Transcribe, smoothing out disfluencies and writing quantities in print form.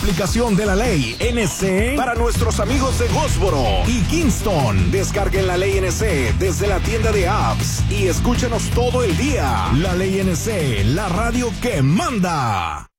Aplicación de la ley NC para nuestros amigos de Goldsboro y Kingston. Descarguen la ley NC desde la tienda de apps y escúchenos todo el día. La ley NC, la radio que manda.